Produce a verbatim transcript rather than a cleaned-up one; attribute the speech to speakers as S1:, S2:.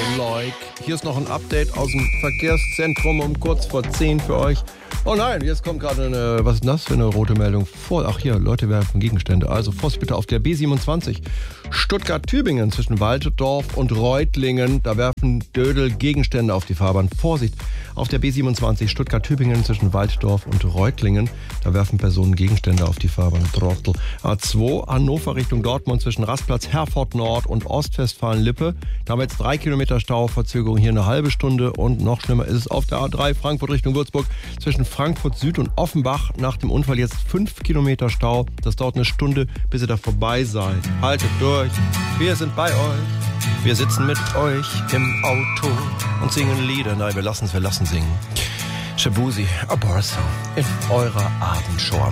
S1: like. Hier ist noch ein Update aus dem Verkehrszentrum um kurz vor zehn für euch. Oh nein, jetzt kommt gerade eine, was ist denn das für eine rote Meldung? Vor, ach hier, Leute werfen Gegenstände. Also Vorsicht bitte auf der B siebenundzwanzig Stuttgart-Tübingen zwischen Walddorf und Reutlingen. Da werfen Dödel Gegenstände auf die Fahrbahn. Vorsicht auf der B siebenundzwanzig Stuttgart-Tübingen zwischen Walddorf und Reutlingen. Da werfen Personen Gegenstände auf die Fahrbahn. Trottel. A zwei Hannover Richtung Dortmund zwischen Rastplatz Herford Nord und Ostwestfalen-Lippe. Da haben wir jetzt drei Kilometer Stau, Verzögerung hier eine halbe Stunde. Und noch schlimmer ist es auf der A drei Frankfurt Richtung Würzburg zwischen Frankfurt Süd und Offenbach. Nach dem Unfall jetzt fünf Kilometer Stau. Das dauert eine Stunde, bis ihr da vorbei seid. Haltet durch, wir sind bei euch. Wir sitzen mit euch im Auto und singen Lieder. Nein, wir lassen es, wir lassen singen. Shabuzi, Aborso in eurer Abendshow.